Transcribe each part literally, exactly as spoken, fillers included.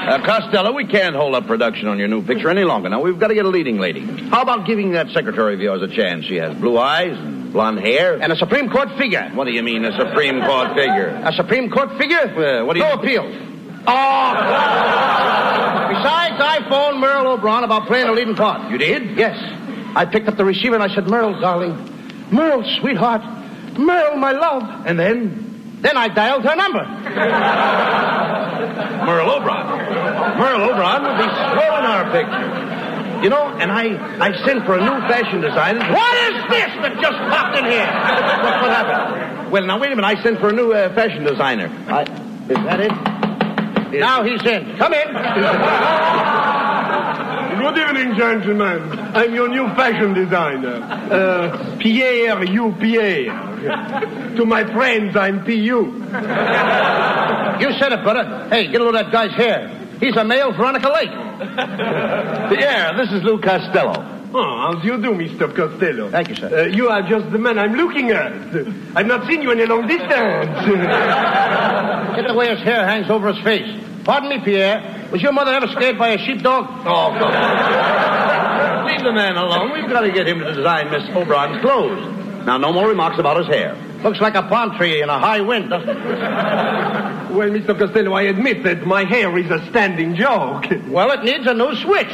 Uh, Costello, we can't hold up production on your new picture any longer. Now, we've got to get a leading lady. How about giving that secretary of yours a chance? She has blue eyes and blonde hair. And a Supreme Court figure. What do you mean, a Supreme Court figure? A Supreme Court figure? Uh, what do you... No appeal. Oh! Besides, I phoned Merle O'Brien about playing a leading part. You did? Yes. I picked up the receiver and I said, Merle, darling. Merle, sweetheart. Merle, my love. And then? Then I dialed her number. Merle O'Brien. Merle O'Brien will be swelling our picture. You know, and I, I sent for a new fashion designer. What is this that just popped in here? What, what happened? Well, now, wait a minute. I sent for a new uh, fashion designer. I, is that it? Is now he's in. Come in. Good evening, gentlemen. I'm your new fashion designer. Uh, Pierre, you Pierre. To my friends, I'm P U. You said it, brother. Hey, get a load of that guy's hair. He's a male Veronica Lake. Yeah, this is Lou Costello. Oh, how do you do, Mister Costello? Thank you, sir. Uh, you are just the man I'm looking at. I've not seen you in a long distance. Get the way his hair hangs over his face. Pardon me, Pierre. Was your mother ever scared by a sheepdog? Oh, come on. Leave the man alone. We've got to get him to design Miss O'Brien's clothes. Now, no more remarks about his hair. Looks like a palm tree in a high wind, doesn't it? Well, Mister Costello, I admit that my hair is a standing joke. Well, it needs a new switch.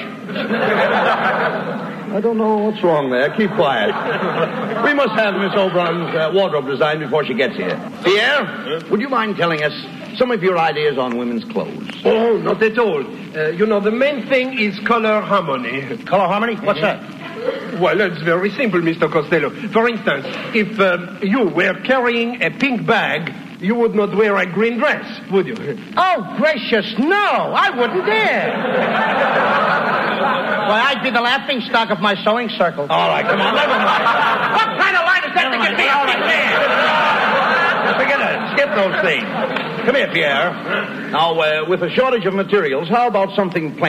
I don't know what's wrong there. Keep quiet. We must have Miss O'Brien's uh, wardrobe designed before she gets here. Pierre, huh? Would you mind telling us some of your ideas on women's clothes? Oh, not at all. Uh, you know, the main thing is color harmony. Color harmony? What's that? Well, it's very simple, Mister Costello. For instance, if uh, you were carrying a pink bag, you would not wear a green dress, would you? Oh, gracious, no! I wouldn't dare! Why, I'd be the laughing stock of my sewing circle. All right, come on, never mind. What kind of line is that to get me out of here? Forget it. Skip those things. Come here, Pierre. Now, uh, with a shortage of materials, how about something plain?